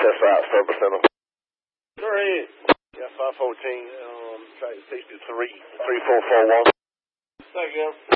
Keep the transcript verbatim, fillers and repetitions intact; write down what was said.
Test out, Service Center. Go ahead. Yeah, five fourteen, um, track sixty-three, three four four one. Thank you.